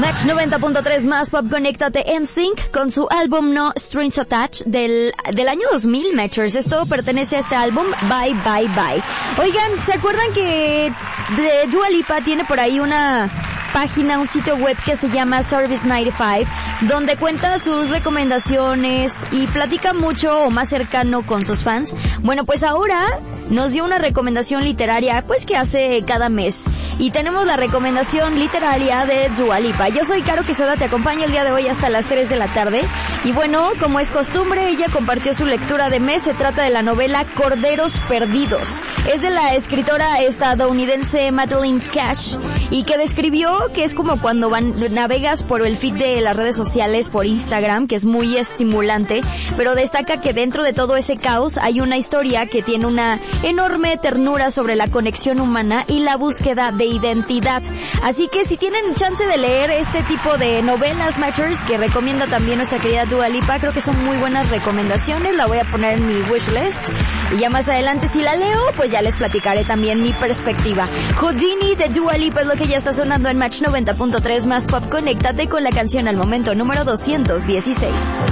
Match 90.3 más Pop, conéctate. NSYNC con su álbum No Strings Attached del año 2000, Matchers. Esto pertenece a este álbum Bye Bye Bye. Oigan, ¿se acuerdan que Dua Lipa tiene por ahí una página, un sitio web que se llama Service 95, donde cuenta sus recomendaciones y platica mucho o más cercano con sus fans? Bueno, pues ahora nos dio una recomendación literaria, pues que hace cada mes. Y tenemos la recomendación literaria de Dua Lipa. Yo soy Caro Quesada, te acompaño el día de hoy hasta las 3 de la tarde. Y bueno, como es costumbre, ella compartió su lectura de mes. Se trata de la novela Corderos Perdidos. Es de la escritora estadounidense Madeleine Cash, y que describió que es como cuando navegas por el feed de las redes sociales por Instagram, que es muy estimulante, pero destaca que dentro de todo ese caos hay una historia que tiene una enorme ternura sobre la conexión humana y la búsqueda de identidad. Así que si tienen chance de leer este tipo de novelas, Matchers, que recomienda también nuestra querida Dua Lipa, creo que son muy buenas recomendaciones. La voy a poner en mi wishlist y ya más adelante, si la leo, pues ya les platicaré también mi perspectiva. Houdini de Dua Lipa es lo que ya está sonando en Match 90.3 más Pop. Conéctate con la canción al momento número 216.